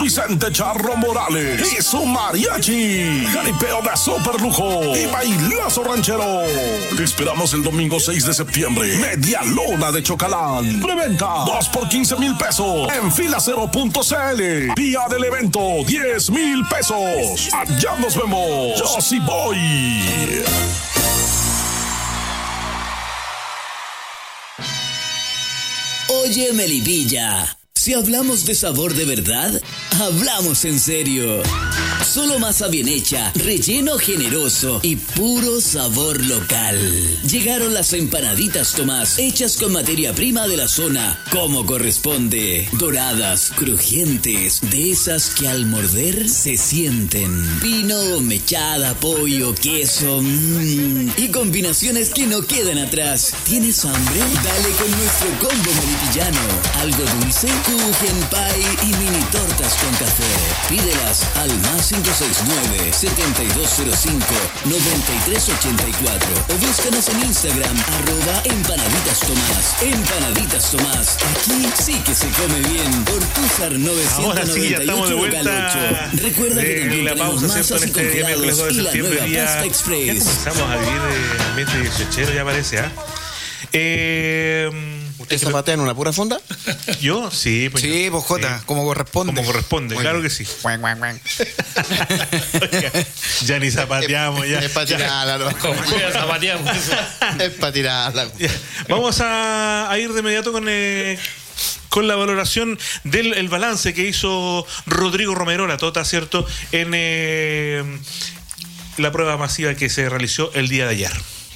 Vicente Charro Morales y su mariachi. Jaripeo de super lujo y bailazo ranchero. Te esperamos el domingo 6 de septiembre. Media luna de Chocalán. Preventa 2 por 15,000 pesos en filacero.cl. Día del evento 10,000 pesos. Allá nos vemos. Yo sí voy. Oye, Melipilla, si hablamos de sabor de verdad, hablamos en serio. Solo masa bien hecha, relleno generoso y puro sabor local. Llegaron las empanaditas Tomás, hechas con materia prima de la zona, como corresponde. Doradas, crujientes, de esas que al morder se sienten. Pino, mechada, pollo, queso, y combinaciones que no quedan atrás. ¿Tienes hambre? Dale con nuestro combo melipillano. Algo dulce, kuchen, pie y mini tortas con café. Pídelas al más 569-7205-9384 o búscanos en Instagram @empanaditastomás. Empanaditas Tomás, aquí sí que se come bien. Por Pújar 998. Ahora sí, ya estamos de vuelta. Recuerda que también la pausa, tenemos masas y congelados y la nueva Pasta Express. Ya comenzamos a vivir el ambiente 18, ya parece, ¿ah? ¿Usted zapatea en una pura fonda? ¿Yo? Sí. Pues sí, pues Jota, como corresponde. Como corresponde, bueno, claro que sí. Ya ni zapateamos, ya. Es para tirarla, zapateamos. Es para tirarla. Vamos a ir de inmediato con la valoración del balance que hizo Rodrigo Romero, la tota, ¿cierto? En la prueba masiva que se realizó el día de ayer.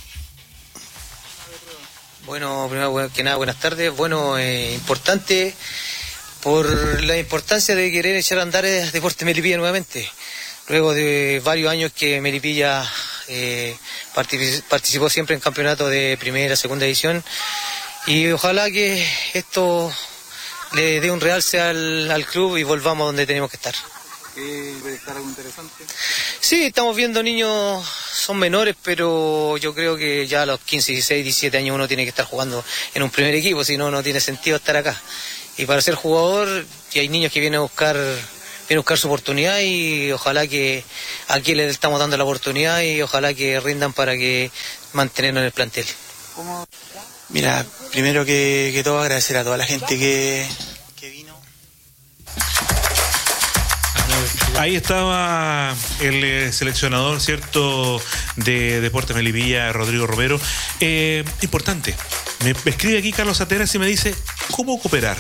Bueno, primero que nada, buenas tardes. Bueno, importante por la importancia de querer echar a andar Deportes Melipilla nuevamente. Luego de varios años que Melipilla participó siempre en campeonatos de primera, segunda edición. Y ojalá que esto le dé un realce al club y volvamos donde tenemos que estar. ¿Puede estar algo interesante? Sí, estamos viendo niños, son menores, pero yo creo que ya a los 15, 16, 17 años uno tiene que estar jugando en un primer equipo, si no, no tiene sentido estar acá. Y para ser jugador, y hay niños que vienen a buscar su oportunidad y ojalá que aquí les estamos dando la oportunidad y ojalá que rindan para que mantenernos en el plantel. ¿Cómo? Mira, primero que todo agradecer a toda la gente que vino. Ahí estaba el seleccionador, ¿cierto?, de Deportes Melipilla, Rodrigo Romero. Importante. Me escribe aquí Carlos Atenas y me dice, ¿cómo cooperar?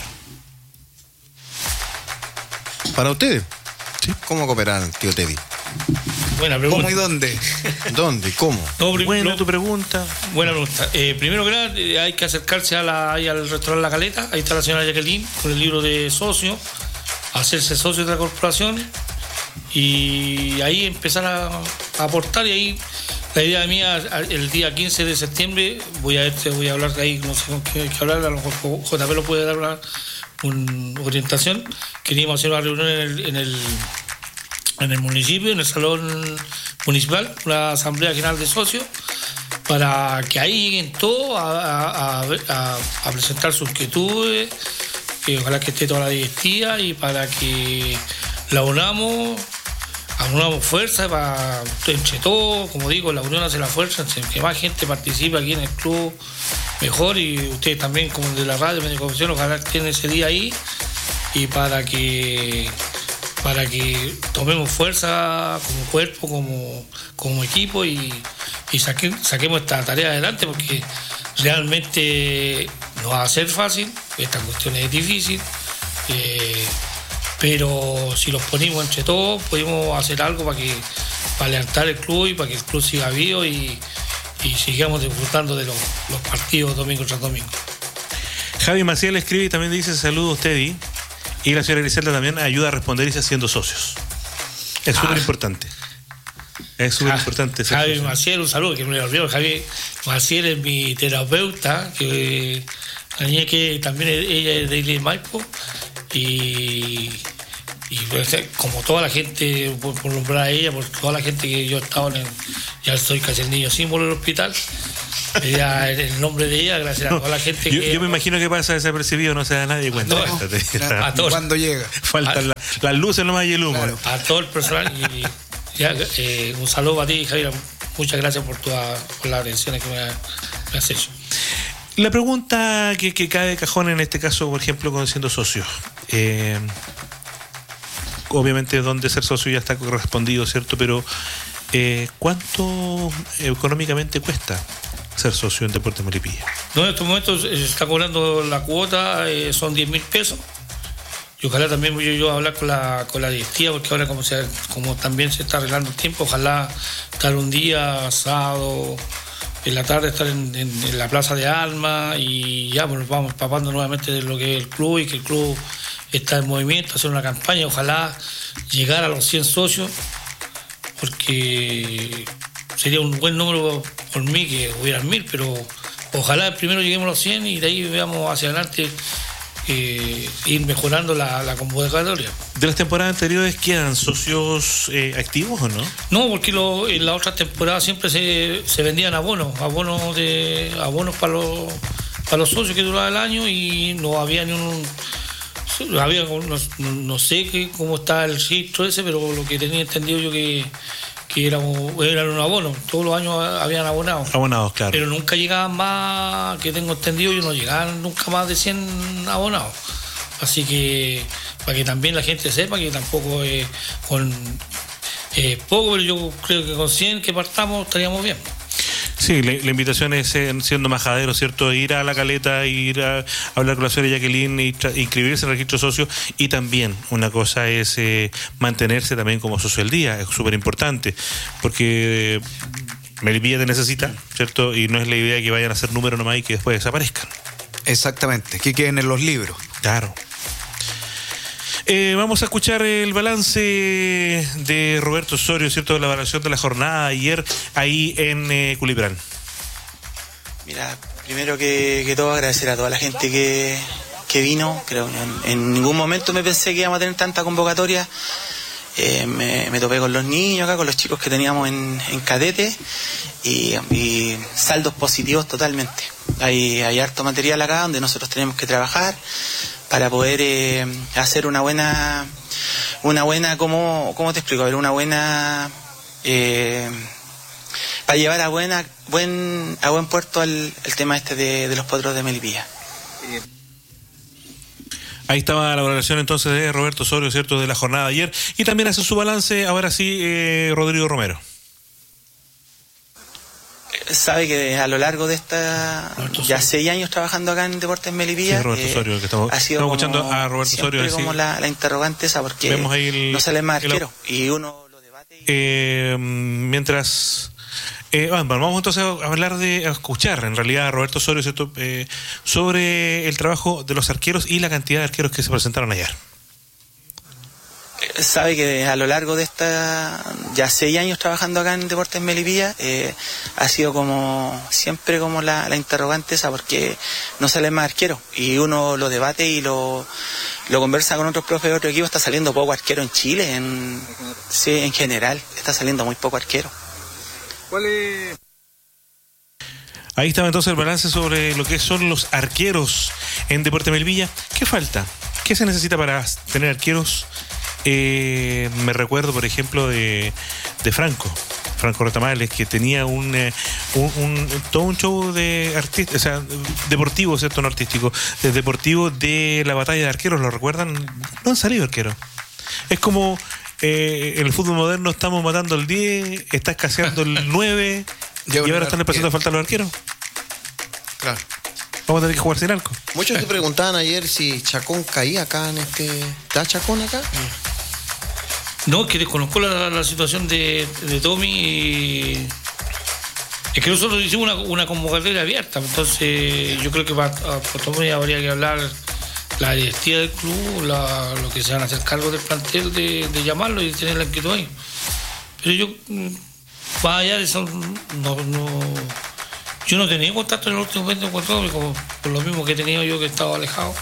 ¿Para ustedes? ¿Sí? ¿Cómo cooperar, tío Teddy? Buena pregunta. ¿Cómo y dónde? ¿Dónde? ¿Cómo? No, buena tu pregunta. Buena pregunta. Primero que nada, hay que acercarse ahí al restaurante La Caleta. Ahí está la señora Jacqueline con el libro de socio. Hacerse socio de la corporación. Y ahí empezar a aportar. Y ahí la idea mía, el día 15 de septiembre, voy a hablar de ahí, no sé con qué hay que hablar, a lo mejor JP lo puede dar una orientación. Queríamos hacer una reunión en el municipio, en el salón municipal, una asamblea general de socios, para que ahí lleguen todos a presentar sus inquietudes, que ojalá que esté toda la directiva, y para que la unamos fuerza para entre todos, como digo, la unión hace la fuerza, que más gente participe aquí en el club mejor, y ustedes también como de la radio, de comunicación, ojalá estén ese día ahí, y para que tomemos fuerza como cuerpo, como equipo, y saquemos esta tarea adelante, porque realmente no va a ser fácil, esta cuestión es difícil, pero si los ponemos entre todos podemos hacer algo para levantar el club y para que el club siga vivo y sigamos disfrutando de los partidos domingo tras domingo. Javi Maciel escribe y también dice saludos Teddy, y la señora Griselda también ayuda a responder y se haciendo socios. Es súper importante. Es súper importante. Javi Maciel, un saludo, que me lo olvido. Javi Maciel es mi terapeuta, que la niña que también ella es de Isla Maipo, y como toda la gente, por nombrar a ella, por toda la gente que yo he estado ya estoy casi el niño símbolo del hospital. Ella, el nombre de ella, gracias a toda la gente yo me imagino que pasa desapercibido, no se da nadie cuenta. ¿Cuándo llega? Faltan Las luces nomás y el humo. Claro, a todo el personal y ya, un saludo a ti, Javier. Muchas gracias por las atenciones que me has hecho. La pregunta que cae de cajón en este caso, por ejemplo, con siendo socio. Obviamente, donde ser socio ya está correspondido, ¿cierto? Pero, ¿cuánto económicamente cuesta ser socio en Deportes Melipilla? No, en estos momentos se está cobrando la cuota, son 10.000 pesos. Y ojalá también voy yo a hablar con la directiva, porque ahora como también se está arreglando el tiempo, ojalá estar un día sábado en la tarde, estar en la Plaza de Alma y ya pues vamos empapando nuevamente de lo que es el club y que el club está en movimiento, hacer una campaña, ojalá llegar a los 100 socios, porque sería un buen número por mí que hubieran 1.000, pero ojalá primero lleguemos a los 100 y de ahí veamos hacia adelante ir mejorando la convocatoria. ¿De las temporadas anteriores quedan socios activos o no? No, porque en la otra temporada siempre se vendían abonos para los socios que duraba el año y no había ni no sé cómo está el registro ese, pero lo que tenía entendido yo que era un abono. Todos los años habían abonados. Abonados, claro. Pero nunca llegaban más, que tengo entendido, yo no llegaban nunca más de 100 abonados. Así que, para que también la gente sepa que tampoco con poco, pero yo creo que con 100 que partamos estaríamos bien. Sí, la invitación es, siendo majadero, ¿cierto?, ir a la Caleta, ir a hablar con la señora Jacqueline y inscribirse en el registro socio. Y también una cosa es mantenerse también como socio del día, es súper importante, porque Melipilla te necesita, ¿cierto? Y no es la idea que vayan a hacer número nomás y que después desaparezcan. Exactamente, que queden en los libros. Claro. Vamos a escuchar el balance de Roberto Osorio, ¿cierto?, de la evaluación de la jornada de ayer ahí en Culibrán. Mira, primero que todo agradecer a toda la gente que vino. Creo que en ningún momento me pensé que íbamos a tener tanta convocatoria. Me topé con los niños acá, con los chicos que teníamos en cadete y saldos positivos totalmente. Hay harto material acá donde nosotros tenemos que trabajar para poder hacer una buena, ¿cómo te explico? A ver, una buena, para llevar a buen puerto el tema este de los potros de Melipilla. Ahí estaba la valoración entonces de Roberto Osorio, ¿cierto?, de la jornada de ayer. Y también hace su balance, ahora sí, Rodrigo Romero. Sabe que a lo largo de ya 6 años trabajando acá en Deportes Melipilla, sí, Roberto Osorio, que estamos escuchando a Roberto Osorio decir, como la interrogante esa, porque no sale más arquero y uno lo debate mientras vamos entonces a escuchar en realidad a Roberto Osorio, ¿cierto?, sobre el trabajo de los arqueros y la cantidad de arqueros que se presentaron ayer. Sabe que a lo largo de ya 6 años trabajando acá en Deportes Melipilla, ha sido como siempre como la interrogante esa, porque no sale más arquero y uno lo debate y lo conversa con otros profes de otro equipo. Está saliendo poco arquero en Chile, en general está saliendo muy poco arquero. Ahí estaba entonces el balance sobre lo que son los arqueros en Deportes Melipilla. ¿Qué falta? ¿Qué se necesita para tener arqueros? Me recuerdo, por ejemplo, de Franco Retamales, que tenía todo un show de artista, o sea, deportivo, ¿cierto?, no artístico, deportivo, de la batalla de arqueros. ¿Lo recuerdan? No han salido arqueros. Es como en el fútbol moderno estamos matando el 10, está escaseando el 9 y ahora están empezando a faltar los arqueros. Claro. Vamos a tener que jugar sin arco. Muchos se preguntaban ayer si Chacón caía acá en ¿Está Chacón acá? No, es que desconozco la situación de Tommy y es que nosotros hicimos una convocatoria abierta, entonces yo creo que para Tommy habría que hablar la directiva del club, lo que se van a hacer cargo del plantel de llamarlo y tener la inquietud ahí. Pero yo, más allá de eso, yo no tenía contacto en el último momento con Tommy, por lo mismo que he tenido yo, que he estado alejado.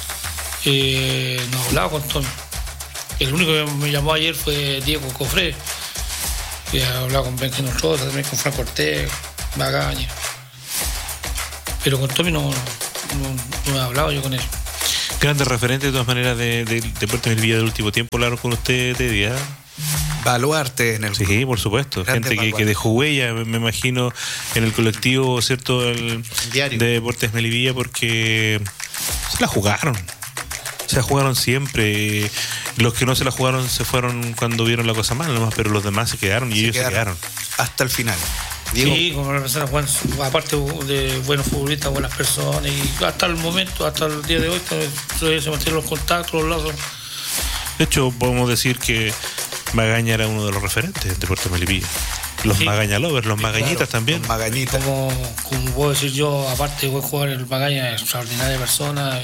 No hablaba con Tommy. El único que me llamó ayer fue Diego Cofré, que ha hablado con Benjamín Rosa, también con Franco Ortega, Magaña. Pero con Tommy no he hablado yo con él. Grandes referentes de todas maneras de Deportes Melipilla del último tiempo, hablaron con usted, Teddy. Baluarte en el club. Sí, por supuesto. Grande Gente que dejó huella, me imagino, en el colectivo, ¿cierto? El diario de Deportes Melipilla, porque se la jugaron. Se la jugaron siempre. Los que no se la jugaron se fueron cuando vieron la cosa mal, nomás, pero los demás se quedaron y ellos se quedaron. Hasta el final. Diego. Sí, como personas, aparte de buenos futbolistas, buenas personas, y hasta el momento, hasta el día de hoy, se mantienen los contactos, los lazos. De hecho, podemos decir que Magaña era uno de los referentes de Deportes Melipilla. Los Magaña Lovers, los Magañitas también. Los Magañitas. Como puedo decir yo, aparte de buen jugador, el Magaña es extraordinaria persona,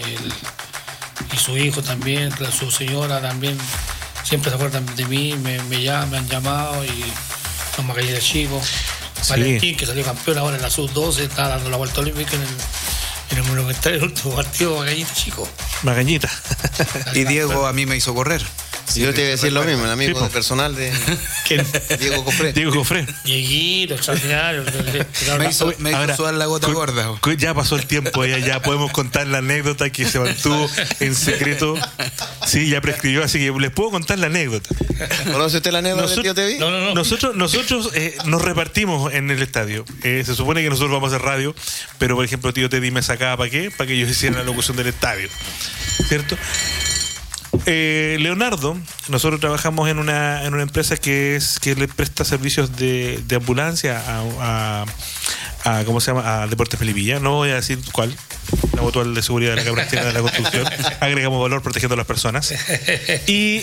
y su hijo también, su señora también, siempre se acuerdan de mí, me han llamado, y los Magañitas chicos. Sí. Valentín, que salió campeón ahora en la sub-12, está dando la vuelta olímpica en el Monumental, el último partido. Magañita, chico. Magañita. Y Diego a mí me hizo correr. Sí, yo te iba a decir lo mismo, el amigo personal de Diego Cofré. Diego Cofré. Dieguito, extraordinario. Me hizo sudar la gota gorda. Ya pasó el tiempo, ya podemos contar la anécdota que se mantuvo en secreto. Sí, ya prescribió, así que les puedo contar la anécdota. ¿Conoce usted la anécdota del tío Tevi? No. Nosotros nos repartimos en el estadio. Se supone que nosotros vamos a hacer radio, pero por ejemplo tío Teddy me sacaba ¿para qué? Para que yo hiciera la locución del estadio, ¿cierto? Leonardo, nosotros trabajamos en una empresa que le presta servicios de ambulancia a ¿cómo se llama? A Deportes Melipilla. No voy a decir cuál. La mutual de seguridad de la Cámara Chilena de la Construcción. Agregamos valor protegiendo a las personas. Y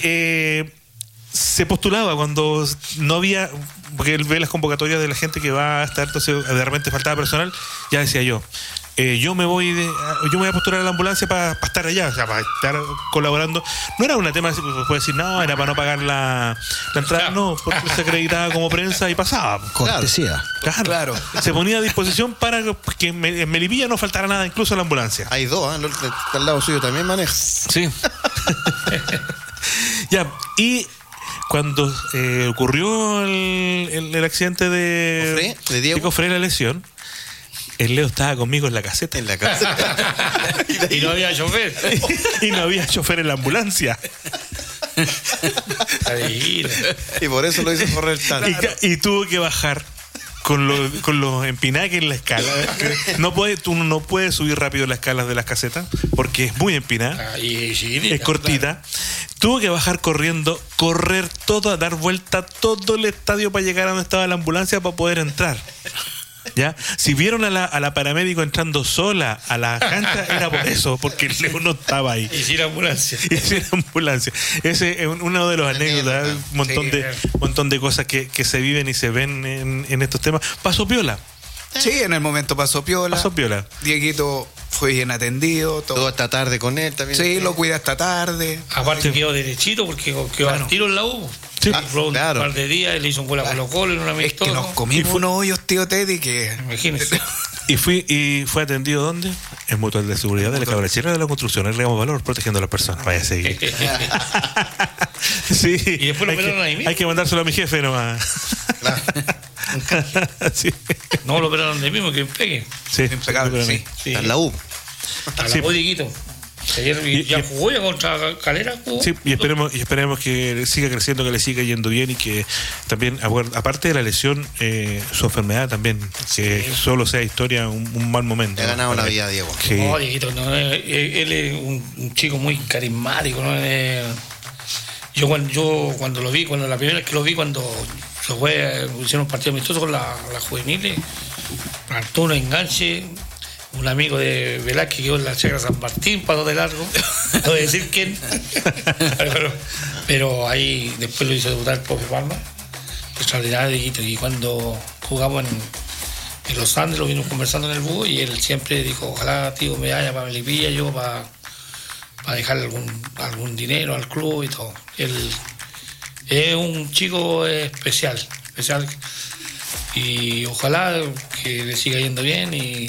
se postulaba cuando no había, porque él ve las convocatorias de la gente que va a estar, entonces de repente faltaba personal, ya decía yo me voy a postular a la ambulancia para estar allá, o sea, para estar colaborando. No era un tema así, pues puede decir, no, era para no pagar la entrada, no, porque se acreditaba como prensa y pasaba. Cortesía. Claro. Se ponía a disposición para que en Melipilla no faltara nada, incluso a la ambulancia. Hay dos, ¿eh? Al lado suyo también maneja. Sí. Ya, y cuando ocurrió el accidente de Diego Cofré, la lesión, el Leo estaba conmigo en la caseta. Y no había chofer. Y no había chofer en la ambulancia. Y por eso lo hizo correr tanto. Y tuvo que bajar con los empinaques en la escala. Uno no puede subir rápido las escalas de las casetas porque es muy empinada. Es cortita. Claro. Tuvo que bajar corriendo, correr todo, dar vuelta todo el estadio para llegar a donde estaba la ambulancia para poder entrar. ¿Ya? Si vieron a la paramédico entrando sola a la cancha, era por eso, porque el Leo no estaba ahí. Y sin ambulancia. Ese es uno de los anécdotas, un montón de cosas que se viven y se ven en estos temas. Pasó piola. Sí, en el momento pasó piola. Dieguito fue bien atendido. Todo hasta tarde con él también. Sí, lo cuida hasta tarde. Aparte quedó derechito porque quedó al tiro en la U. Sí, claro. Un par de días, le hizo un gol a Colo-Colo en una amistosa. Es que nos comimos unos hoyos, tío Teddy, que... Imagínese. Y fue atendido ¿dónde? En Mutual de Seguridad de la Cámara Chilena de la Construcción. Agregamos valor protegiendo a las personas. Vaya a seguir. Sí. Y después lo operaron ahí mismo. Hay que mandárselo a mi jefe nomás. Claro. Sí. No lo operaron de mismo, que pegue. Sí, impecable. Sí. En la U. A la U, Dieguito. Ayer ya jugó ya contra Calera. Sí, y esperemos que siga creciendo, que le siga yendo bien y que también, aparte de la lesión, su enfermedad también, que solo sea historia, un mal momento. Le ha ganado la vida, Diego. Sí. No, Dieguito, él es un chico muy carismático, ¿no? Yo cuando lo vi, la primera vez que lo vi, cuando se fue, hicieron un partido amistoso con la juveniles, plantó un enganche. Un amigo de Velázquez que quedó en la Checa San Martín, pasó de largo, no voy a decir quién, pero ahí después lo hizo debutar el propio Palma, extraordinario. Y cuando jugamos en Los Andes, lo vimos conversando en el búho y él siempre dijo, ojalá tío me vaya para Melipilla, yo para dejar algún dinero al club y todo. Él es un chico especial, y ojalá que le siga yendo bien y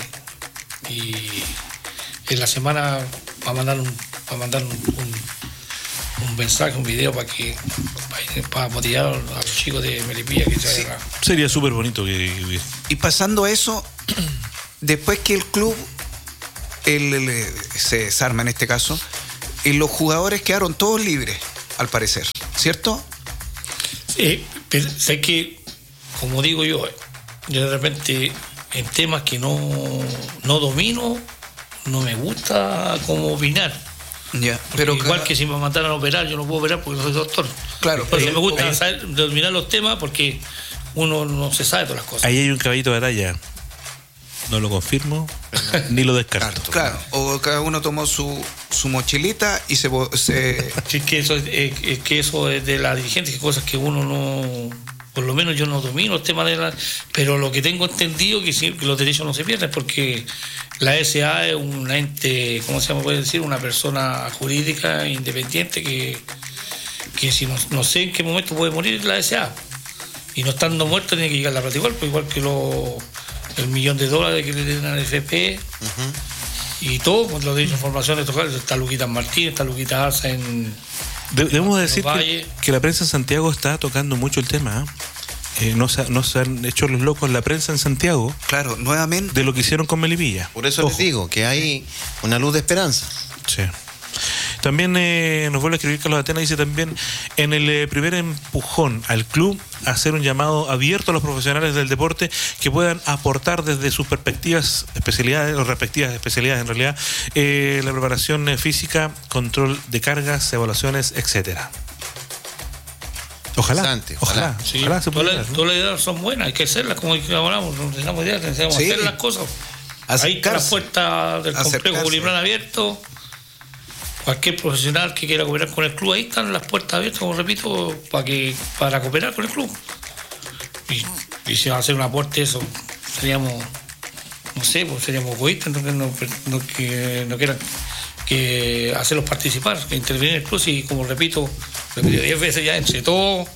en la semana va a mandar un mensaje, un video para motivar a los chicos de Melipilla que se haga. Sería súper bonito que... Y pasando eso, después que el club se desarma en este caso, Y los jugadores quedaron todos libres, al parecer, ¿cierto? Pero sé que, como digo yo de repente en temas que no domino, no me gusta como opinar. Ya, pero igual que si me mandaran a operar, yo no puedo operar porque no soy doctor. Claro, pero me gusta saber dominar los temas porque uno no se sabe todas las cosas. Ahí hay un caballito de batalla. No lo confirmo, ni lo descarto. Claro, o cada uno tomó su mochilita y se... Sí, que eso es de la dirigencia, que cosas que uno no... Por lo menos yo no domino el tema de la... Pero lo que tengo entendido que sí, que los derechos no se pierden, porque la SA es un ente, ¿cómo se llama? Puede decir, una persona jurídica independiente que si no sé en qué momento puede morir la SA. Y no estando muerta tiene que llegar la plata igual, pues igual que el $1.000.000 que le den al FP y todo, pues los derechos de información de tocar, está Luquita Martínez, está Luquita Arza en... Debemos decir que la prensa en Santiago está tocando mucho el tema. No se han hecho los locos la prensa en Santiago. Claro, nuevamente. De lo que hicieron con Melipilla. Por eso les digo que hay una luz de esperanza. Sí. También nos vuelve a escribir Carlos Atenas, dice también, en el primer empujón al club, hacer un llamado abierto a los profesionales del deporte que puedan aportar desde sus perspectivas, especialidades, o respectivas especialidades en realidad, la preparación física, control de cargas, evaluaciones, etcétera. Ojalá Sí, ojalá se pueda. Todas las ideas son buenas, hay que hacerlas, como hablamos, no necesitamos ideas, necesitamos hacer las cosas. Ahí está la puerta del complejo Bulibrán abierto. Cualquier profesional que quiera cooperar con el club, ahí están las puertas abiertas, como repito, para cooperar con el club. Y si va a hacer un aporte, eso seríamos, no sé, pues seríamos egoístas, entonces no quieran que hacerlos participar, que intervenir en el club, y como repito 10 veces ya, entre todos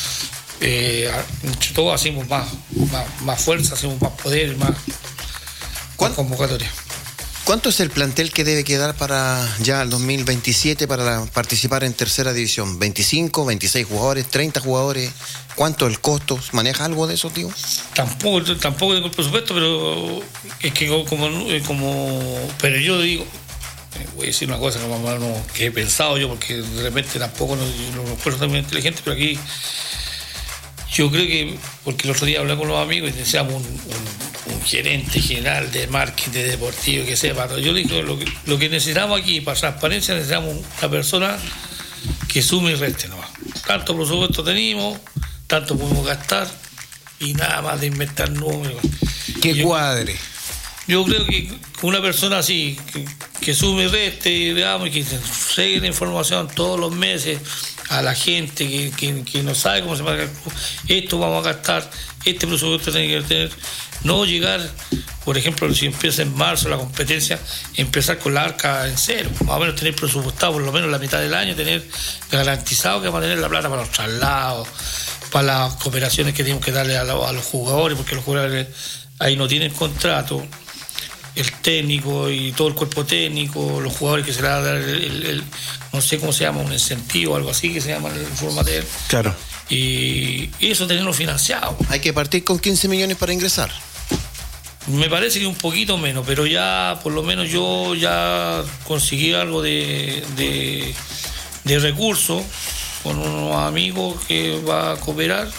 hacemos más fuerza, hacemos más poder, más convocatoria. ¿Cuánto es el plantel que debe quedar para ya el 2027 para participar en tercera división? ¿25, 26 jugadores, 30 jugadores? ¿Cuánto el costo? ¿Maneja algo de eso, tío? Tampoco tengo el presupuesto, pero es que pero yo digo, voy a decir una cosa que he pensado yo, porque de repente tampoco no me acuerdo tan muy inteligente, pero aquí yo creo que, porque el otro día hablé con los amigos y necesitamos un gerente general de marketing, de deportivo, que sepa. Yo digo, lo que necesitamos aquí para transparencia, necesitamos una persona que sume y reste nomás. Tanto presupuesto tenemos, tanto podemos gastar y nada más de inventar números. Que cuadre. Yo creo que una persona así, que sume y reste, digamos, y que se entregue la información todos los meses a la gente que no sabe cómo se paga el club, esto vamos a gastar, este presupuesto tiene que tener, no llegar, por ejemplo, si empieza en marzo la competencia, empezar con la arca en cero, más o menos tener presupuestado por lo menos la mitad del año, tener garantizado que va a tener la plata para los traslados, para las cooperaciones que tenemos que darle a los jugadores, porque los jugadores ahí no tienen contrato, el técnico y todo el cuerpo técnico, los jugadores que se le va a dar el no sé cómo se llama, un incentivo o algo así que se llama el formatero. Claro. Y eso tenerlo financiado. Hay que partir con 15 millones para ingresar. Me parece que un poquito menos, pero ya por lo menos yo ya conseguí algo de recursos con unos amigos que va a cooperar.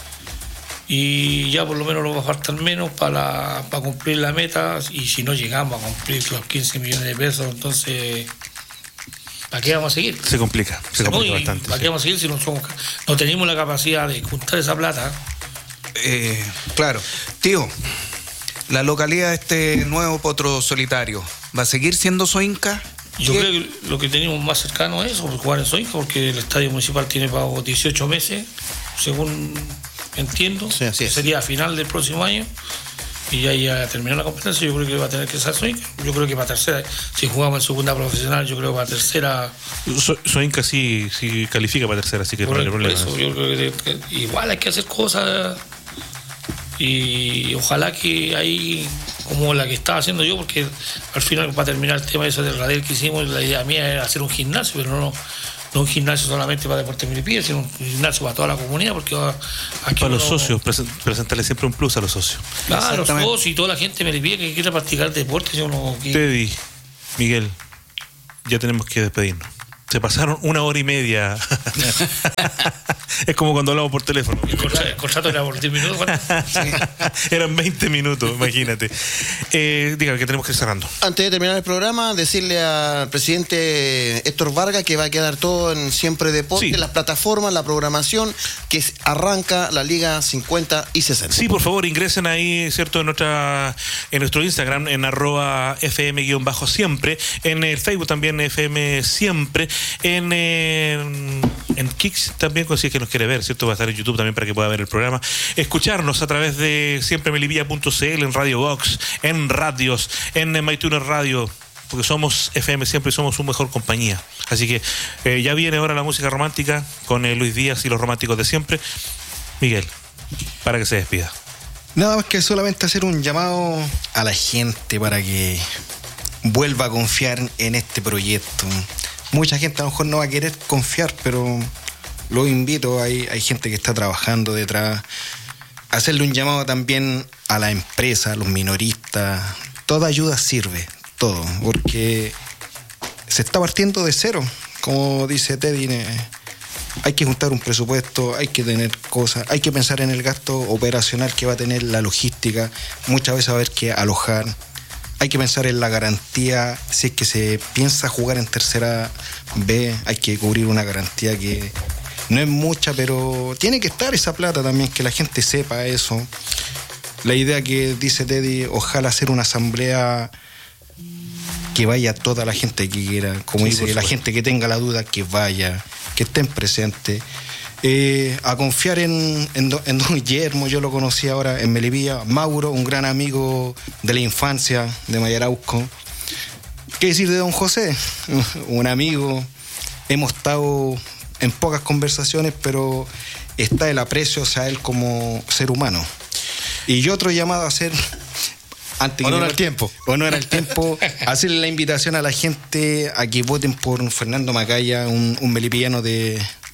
Y ya por lo menos nos va a faltar menos para cumplir la meta, y si no llegamos a cumplir los 15 millones de pesos, entonces ¿para qué vamos a seguir? Se complica bastante. ¿Para qué vamos a seguir si no tenemos la capacidad de juntar esa plata? Claro. Tío, la localidad de este nuevo Potro Solitario, ¿va a seguir siendo Soinca? Yo creo que lo que tenemos más cercano es eso, jugar en Soinca, porque el estadio municipal tiene pago 18 meses, según entiendo, sí, así es. Sería a final del próximo año y ya terminó la competencia. Yo creo que va a tener que ser Soinca. Yo creo que para tercera, si jugamos en segunda profesional, yo creo que para tercera. Soinca sí califica para tercera, así que no hay problema. Eso, yo creo que igual hay que hacer cosas y ojalá que ahí, como la que estaba haciendo yo, porque al final, para terminar el tema ese del radel que hicimos, la idea mía era hacer un gimnasio, pero no un gimnasio solamente para Deportes Melipilla, sino un gimnasio para toda la comunidad, porque aquí para los socios, presentarle siempre un plus a los socios. Claro, los socios y toda la gente de Melipilla que quiera practicar deporte. Teddy, Miguel, ya tenemos que despedirnos. Se pasaron 1 hora y media. Es como cuando hablamos por teléfono. El contrato era por 10 minutos. Eran 20 minutos, imagínate. Dígame que tenemos que ir cerrando. Antes de terminar el programa, decirle al presidente Héctor Vargas que va a quedar todo en Siempre Deporte, Sí. las plataformas, la programación, que arranca la Liga 50 y 60. Sí, por favor, ingresen ahí, ¿cierto? En nuestro Instagram, en @fm_siempre, en el Facebook también, FM Siempre, en Kicks también, si es que nos quiere ver, ¿cierto? Va a estar en YouTube también para que pueda ver el programa. Escucharnos a través de siempremelipilla.cl, en Radio Box, en radios, en MyTuner Radio, porque somos FM Siempre y somos su mejor compañía. Así que ya viene ahora la música romántica con Luis Díaz y los románticos de siempre. Miguel, para que se despida. Nada más que solamente hacer un llamado a la gente para que vuelva a confiar en este proyecto. Mucha gente a lo mejor no va a querer confiar, pero los invito, hay gente que está trabajando detrás. Hacerle un llamado también a la empresa, a los minoristas. Toda ayuda sirve, todo, porque se está partiendo de cero. Como dice Teddy, hay que juntar un presupuesto, hay que tener cosas, hay que pensar en el gasto operacional que va a tener la logística. Muchas veces va a haber que alojar. Hay que pensar en la garantía. Si es que se piensa jugar en tercera B, hay que cubrir una garantía que no es mucha, pero tiene que estar esa plata también, que la gente sepa eso. La idea que dice Teddy, ojalá hacer una asamblea que vaya toda la gente que quiera, como Sí, dice, por la supuesto. gente que tenga la duda, que vaya, que estén presentes. A confiar en don Guillermo, yo lo conocí ahora en Melipilla. Mauro, un gran amigo de la infancia de Mayarauco. ¿Qué decir de don José? Un amigo. Hemos estado en pocas conversaciones, pero está el aprecio hacia él como ser humano. Y yo otro llamado a hacer... Honor al tiempo. Honor al tiempo. Hacerle la invitación a la gente a que voten por Fernando Macaya, un melipillano de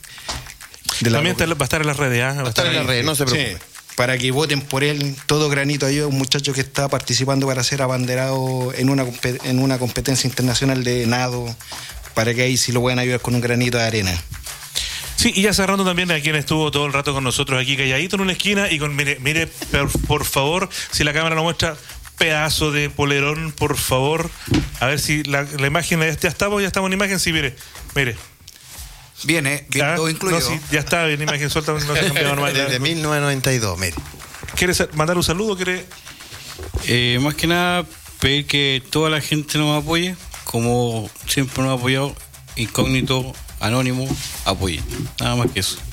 la También va a estar en las redes, ¿ah? Va a estar en ahí. las redes, no se preocupe. Sí, para que voten por él. Todo granito ayuda. Un muchacho que está participando para ser abanderado en una competencia internacional de nado, para que ahí sí lo puedan ayudar con un granito de arena. Sí, y ya cerrando también a quien estuvo todo el rato con nosotros aquí calladito en una esquina y con, mire, por favor, si la cámara no muestra, pedazo de polerón, por favor. A ver si la imagen, ya estamos en imagen, sí, mire. Viene ¿Ah? todo incluido. No, sí, ya está en imagen suelta, no se ha cambiado nomás. Desde 1992, mire. ¿Quieres mandar un saludo? Más que nada, pedir que toda la gente nos apoye, como siempre nos ha apoyado, incógnito, anónimo, apoye. Nada más que eso.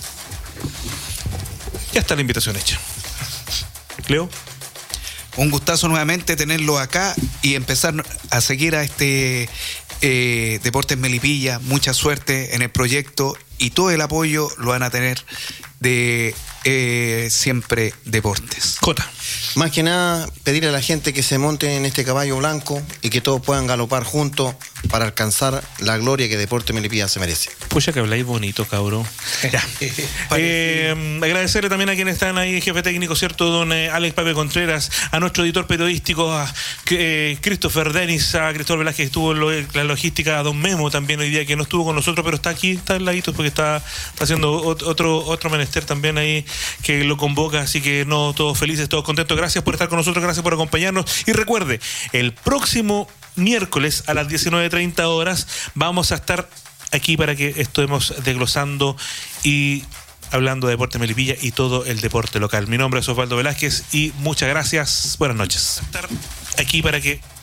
Ya está la invitación hecha. Leo. Un gustazo nuevamente tenerlo acá y empezar a seguir a este Deportes Melipilla. Mucha suerte en el proyecto y todo el apoyo lo van a tener de Siempre Deportes. Jota. Más que nada, pedirle a la gente que se monte en este caballo blanco y que todos puedan galopar juntos para alcanzar la gloria que Deportes Melipilla se merece. Pucha que habláis bonito, cabrón. Ya. Agradecerle también a quienes están ahí, jefe técnico, ¿cierto? Don Alex Pape Contreras, a nuestro editor periodístico, a Christopher Denis, a Cristóbal Velázquez, que estuvo en la logística, a Don Memo también hoy día, que no estuvo con nosotros, pero está aquí, está al ladito, porque está haciendo otro menester también ahí que lo convoca, así que no, todos felices, todos contentos. Gracias por estar con nosotros, gracias por acompañarnos. Y recuerde, el próximo miércoles a las 19:30 horas vamos a estar aquí para que estemos desglosando y hablando de Deportes Melipilla y todo el deporte local. Mi nombre es Osvaldo Velázquez y muchas gracias. Buenas noches. Estar aquí para que